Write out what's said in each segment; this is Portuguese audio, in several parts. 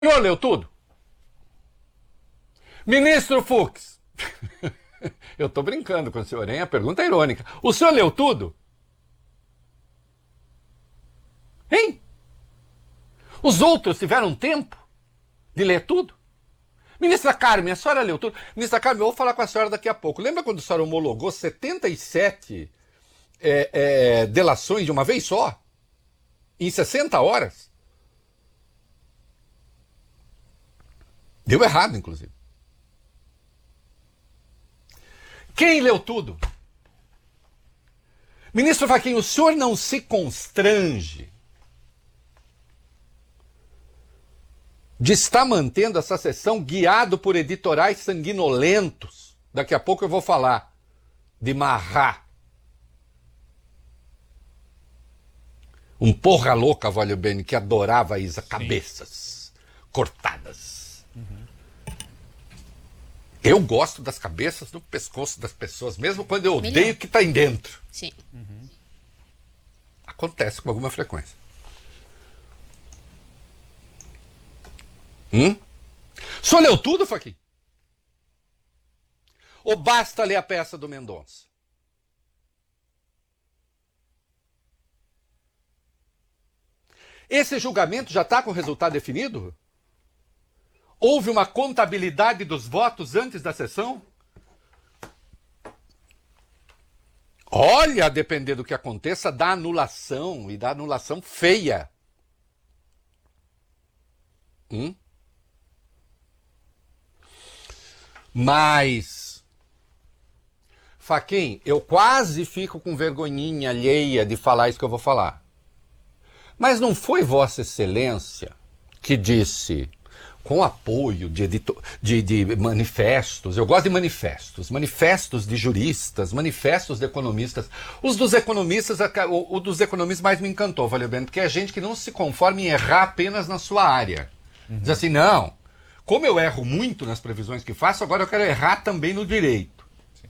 senhor leu tudo? Ministro Fux. Eu estou brincando com o senhor, hein? A pergunta é irônica. O senhor leu tudo? Hein? Os outros tiveram tempo de ler tudo? Ministra Carmen, a senhora leu tudo? Ministra Carmen, eu vou falar com a senhora daqui a pouco. Lembra quando a senhora homologou 77 delações de uma vez só? Em 60 horas? Deu errado, inclusive. Quem leu tudo? Ministro Fachin, o senhor não se constrange de estar mantendo essa sessão guiado por editorais sanguinolentos? Daqui a pouco eu vou falar de Marrá. Um porra louca, Valho Bene, que adorava Isa, cabeças cortadas. Uhum. Eu gosto das cabeças no pescoço das pessoas, mesmo quando eu odeio o que está aí dentro. Sim. Uhum. Acontece com alguma frequência. O senhor leu tudo, Fachin? Ou basta ler a peça do Mendonça? Esse julgamento já está com o resultado definido? Houve uma contabilidade dos votos antes da sessão? Olha, a depender do que aconteça, dá anulação, e dá anulação feia. Mas, Fachin, eu quase fico com vergonhinha alheia de falar isso que eu vou falar. Mas não foi Vossa Excelência que disse, com apoio de manifestos, eu gosto de manifestos de juristas, manifestos de economistas. O dos economistas mais me encantou, Valeu Bene, porque é gente que não se conforma em errar apenas na sua área. Diz assim, não, como eu erro muito nas previsões que faço, agora eu quero errar também no direito. Sim.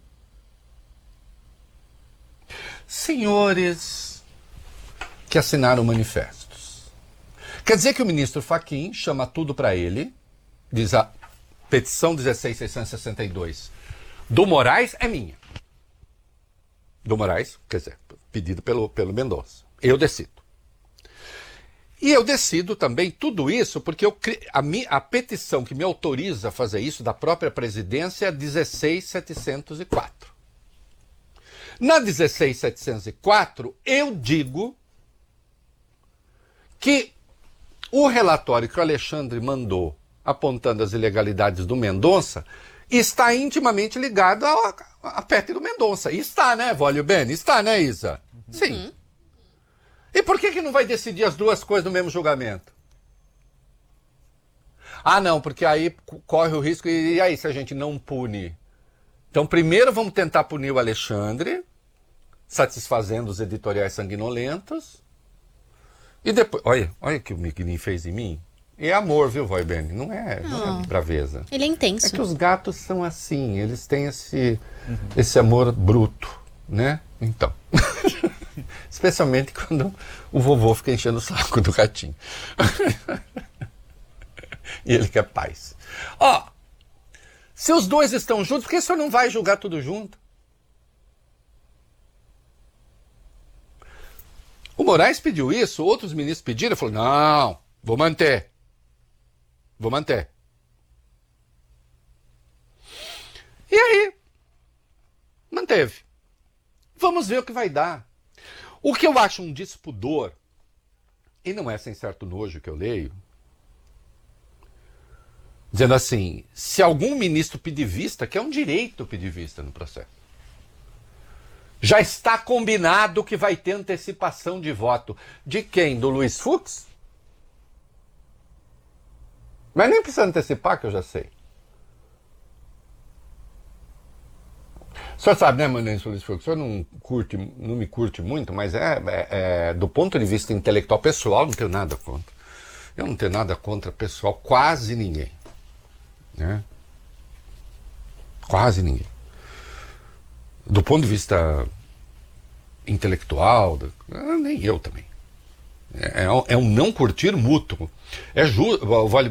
Senhores que assinaram manifestos. Quer dizer que o ministro Fachin chama tudo para ele, diz a petição 16.662 do Moraes é minha. Do Moraes, quer dizer, pedido pelo Mendonça. Eu decido. E eu decido também tudo isso porque a petição que me autoriza a fazer isso da própria presidência é 16.704. Na 16.704, eu digo que o relatório que o Alexandre mandou apontando as ilegalidades do Mendonça está intimamente ligado à PEC do Mendonça. E está, né, Valho Bene? Está, né, Isa? Sim. E por que não vai decidir as duas coisas no mesmo julgamento? Ah, não, porque aí corre o risco, e aí se a gente não pune? Então, primeiro vamos tentar punir o Alexandre, satisfazendo os editoriais sanguinolentos, e depois... Olha o que o Miguelinho fez em mim. É amor, viu, Valho Bene? Não é braveza. Ele é intenso. É que os gatos são assim, eles têm esse amor bruto, né? Então... Especialmente quando o vovô fica enchendo o saco do gatinho. E ele quer paz. Ó, se os dois estão juntos, por que o senhor não vai julgar tudo junto? O Moraes pediu isso, outros ministros pediram, falou, não, vou manter. Vou manter. E aí, manteve. Vamos ver o que vai dar. O que eu acho um despudor, e não é sem certo nojo que eu leio, dizendo assim, se algum ministro pedir vista, que é um direito pedir vista no processo, já está combinado que vai ter antecipação de voto. De quem? Do Luiz Fux? Mas nem precisa antecipar, que eu já sei. O senhor sabe, né, Ministro Luiz Fux? O senhor não me curte muito, mas do ponto de vista intelectual pessoal, não tenho nada contra. Eu não tenho nada contra pessoal, quase ninguém. Né? Quase ninguém. Do ponto de vista intelectual, nem eu também. É um não curtir mútuo. O Vale